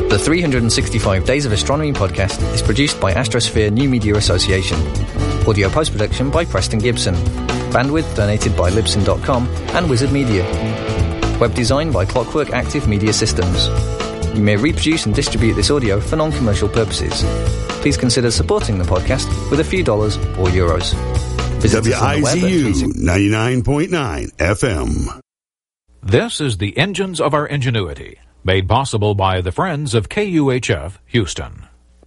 The 365 Days of Astronomy podcast is produced by Astrosphere New Media Association. Audio post-production by Preston Gibson. Bandwidth donated by Libsyn.com and Wizard Media. Web design by Clockwork Active Media Systems. You may reproduce and distribute this audio for non-commercial purposes. Please consider supporting the podcast with a few dollars or euros. Visit WIZU 99.9 FM. This is the Engines of Our Ingenuity, made possible by the friends of KUHF Houston.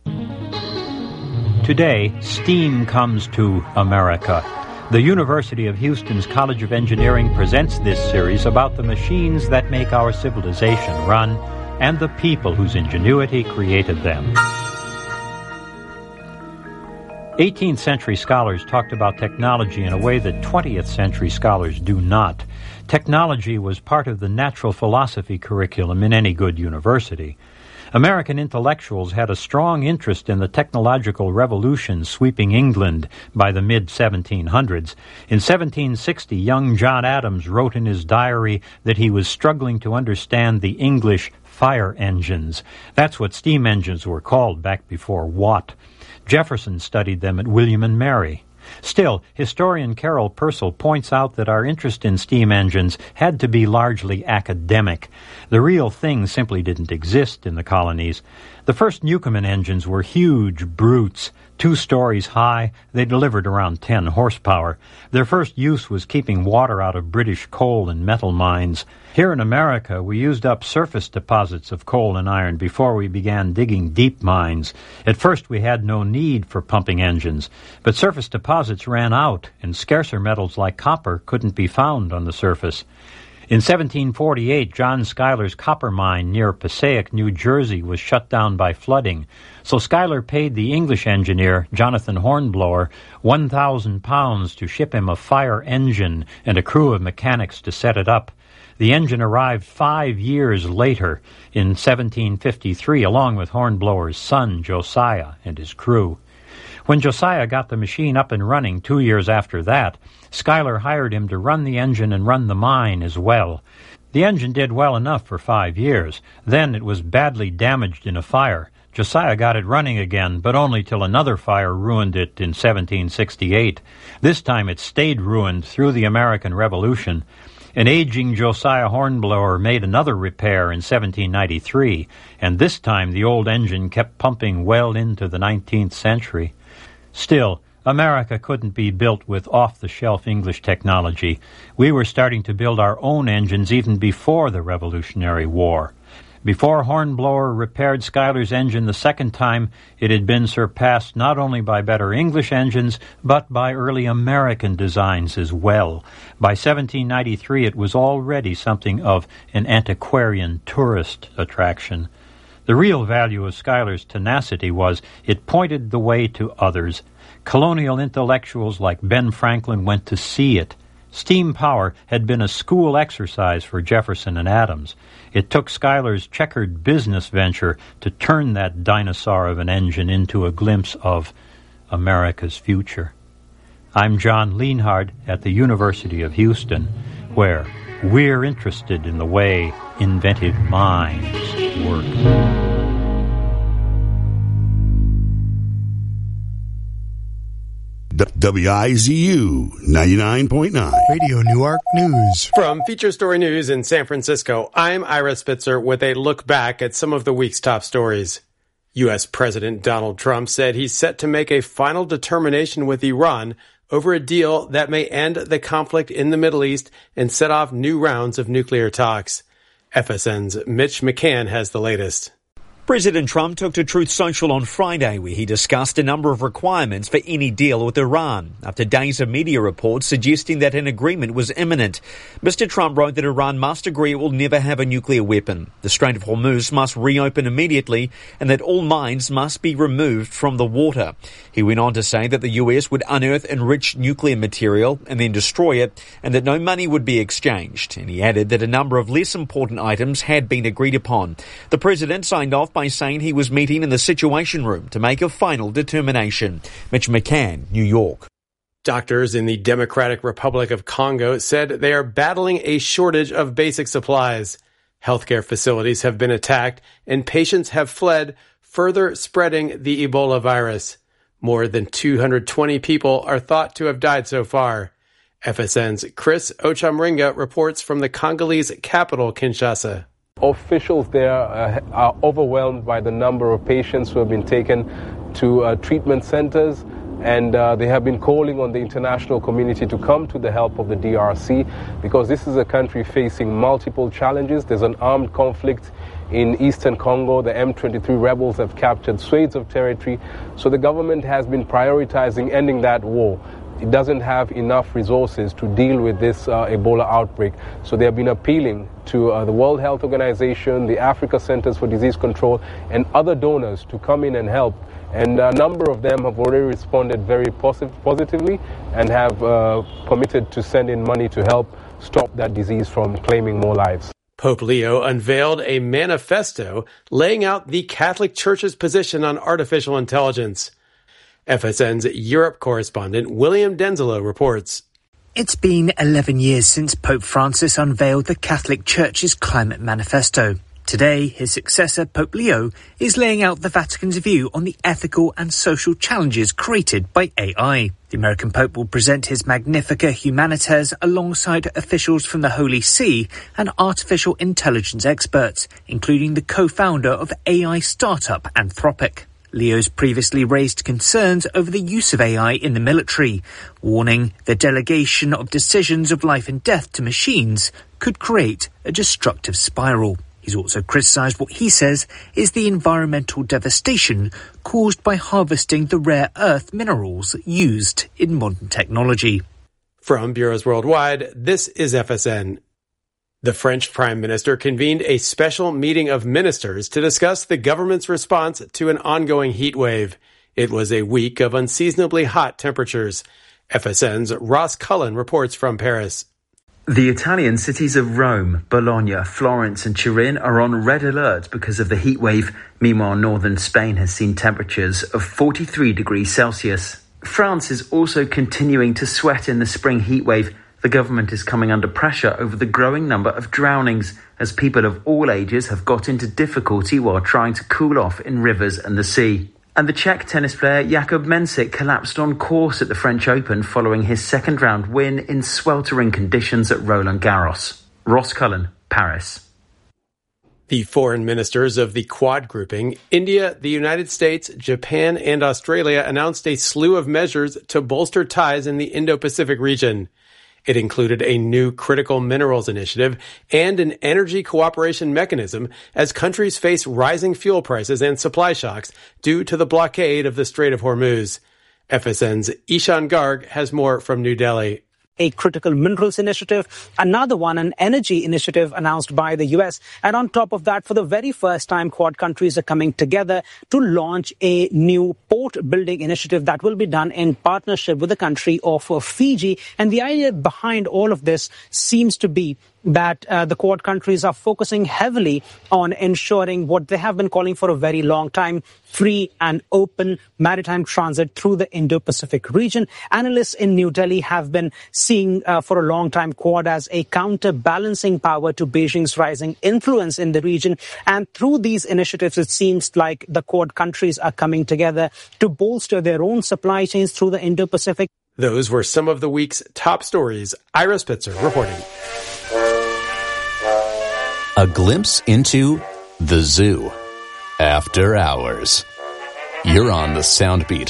Today, STEAM comes to America. The University of Houston's College of Engineering presents this series about the machines that make our civilization run and the people whose ingenuity created them. 18th century scholars talked about technology in a way that 20th century scholars do not. Technology was part of the natural philosophy curriculum in any good university. American intellectuals had a strong interest in the technological revolution sweeping England by the mid-1700s. In 1760, young John Adams wrote in his diary that he was struggling to understand the English fire engines. That's what steam engines were called back before Watt. Jefferson studied them at William and Mary. Still, historian Carol Purcell points out that our interest in steam engines had to be largely academic. The real thing simply didn't exist in the colonies. The first Newcomen engines were huge brutes, 2 stories high. They delivered around 10 horsepower. Their first use was keeping water out of British coal and metal mines. Here in America, we used up surface deposits of coal and iron before we began digging deep mines. At first, we had no need for pumping engines, but surface deposits ran out, and scarcer metals like copper couldn't be found on the surface. In 1748, John Schuyler's copper mine near Passaic, New Jersey, was shut down by flooding. So Schuyler paid the English engineer, Jonathan Hornblower, £1,000 to ship him a fire engine and a crew of mechanics to set it up. The engine arrived 5 years later, in 1753, along with Hornblower's son, Josiah, and his crew. When Josiah got the machine up and running 2 years after that, Schuyler hired him to run the engine and run the mine as well. The engine did well enough for 5 years. Then it was badly damaged in a fire. Josiah got it running again, but only till another fire ruined it in 1768. This time it stayed ruined through the American Revolution. An aging Josiah Hornblower made another repair in 1793, and this time the old engine kept pumping well into the 19th century. Still, America couldn't be built with off-the-shelf English technology. We were starting to build our own engines even before the Revolutionary War. Before Hornblower repaired Schuyler's engine the second time, it had been surpassed not only by better English engines, but by early American designs as well. By 1793, it was already something of an antiquarian tourist attraction. The real value of Schuyler's tenacity was it pointed the way to others. Colonial intellectuals like Ben Franklin went to see it. Steam power had been a school exercise for Jefferson and Adams. It took Schuyler's checkered business venture to turn that dinosaur of an engine into a glimpse of America's future. I'm John Lienhard at the University of Houston, where we're interested in the way inventive minds work. WIZU 99.9 Radio Newark News. From Feature Story News in San Francisco, I'm Ira Spitzer with a look back at some of the week's top stories. U.S. President Donald Trump said he's set to make a final determination with Iran over a deal that may end the conflict in the Middle East and set off new rounds of nuclear talks. FSN's Mitch McCann has the latest. President Trump took to Truth Social on Friday, where he discussed a number of requirements for any deal with Iran, after days of media reports suggesting that an agreement was imminent. Mr. Trump wrote that Iran must agree it will never have a nuclear weapon, the Strait of Hormuz must reopen immediately, and that all mines must be removed from the water. He went on to say that the US would unearth enriched nuclear material and then destroy it, and that no money would be exchanged. And he added that a number of less important items had been agreed upon. The president signed off by saying he was meeting in the Situation Room to make a final determination. Mitch McCann, New York. Doctors in the Democratic Republic of Congo said they are battling a shortage of basic supplies. Healthcare facilities have been attacked and patients have fled, further spreading the Ebola virus. More than 220 people are thought to have died so far. FSN's Chris Ochamringa reports from the Congolese capital, Kinshasa. Officials there are overwhelmed by the number of patients who have been taken to treatment centers, and they have been calling on the international community to come to the help of the DRC because this is a country facing multiple challenges. There's an armed conflict in eastern Congo. The M23 rebels have captured swathes of territory, so the government has been prioritizing ending that war. It doesn't have enough resources to deal with this Ebola outbreak. So they have been appealing to the World Health Organization, the Africa Centers for Disease Control, and other donors to come in and help. And a number of them have already responded very positively and have committed to send in money to help stop that disease from claiming more lives. Pope Leo unveiled a manifesto laying out the Catholic Church's position on artificial intelligence. FSN's Europe correspondent William Denzelo reports. It's been 11 years since Pope Francis unveiled the Catholic Church's climate manifesto. Today, his successor, Pope Leo, is laying out the Vatican's view on the ethical and social challenges created by AI. The American Pope will present his Magnificat Humanitas alongside officials from the Holy See and artificial intelligence experts, including the co-founder of AI startup Anthropic. Leo's previously raised concerns over the use of AI in the military, warning the delegation of decisions of life and death to machines could create a destructive spiral. He's also criticised what he says is the environmental devastation caused by harvesting the rare earth minerals used in modern technology. From Bureaus Worldwide, this is FSN. The French Prime Minister convened a special meeting of ministers to discuss the government's response to an ongoing heat wave. It was a week of unseasonably hot temperatures. FSN's Ross Cullen reports from Paris. The Italian cities of Rome, Bologna, Florence and Turin are on red alert because of the heat wave. Meanwhile, northern Spain has seen temperatures of 43 degrees Celsius. France is also continuing to sweat in the spring heat wave. The government is coming under pressure over the growing number of drownings as people of all ages have got into difficulty while trying to cool off in rivers and the sea. And the Czech tennis player Jakub Mensik collapsed on course at the French Open following his second-round win in sweltering conditions at Roland Garros. Ross Cullen, Paris. The foreign ministers of the Quad grouping, India, the United States, Japan, and Australia announced a slew of measures to bolster ties in the Indo-Pacific region. It included a new critical minerals initiative and an energy cooperation mechanism as countries face rising fuel prices and supply shocks due to the blockade of the Strait of Hormuz. FSN's Ishan Garg has more from New Delhi. A critical minerals initiative, another one, an energy initiative announced by the U.S. And on top of that, for the very first time, Quad countries are coming together to launch a new port building initiative that will be done in partnership with the country of Fiji. And the idea behind all of this seems to be that the Quad countries are focusing heavily on ensuring what they have been calling for a very long time, free and open maritime transit through the Indo-Pacific region. Analysts in New Delhi have been seeing for a long time Quad as a counterbalancing power to Beijing's rising influence in the region. And through these initiatives, it seems like the Quad countries are coming together to bolster their own supply chains through the Indo-Pacific. Those were some of the week's top stories. Ira Spitzer reporting. A glimpse into the zoo. After hours. You're on the Soundbeat.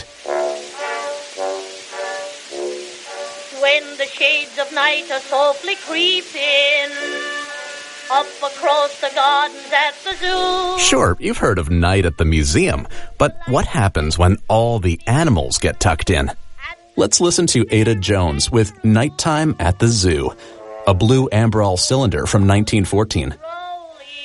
When the shades of night are softly creeping up across the gardens at the zoo. Sure, you've heard of night at the museum, but what happens when all the animals get tucked in? Let's listen to Ada Jones with Nighttime at the Zoo, a blue Amberol cylinder from 1914.